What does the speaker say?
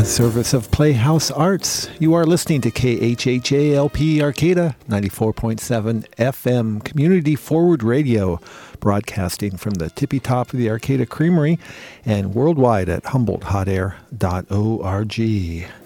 A service of Playhouse Arts. You are listening to KHHALP Arcata, 94.7 FM, Community Forward Radio, broadcasting from the tippy top of the Arcata Creamery and worldwide at HumboldtHotAir.org.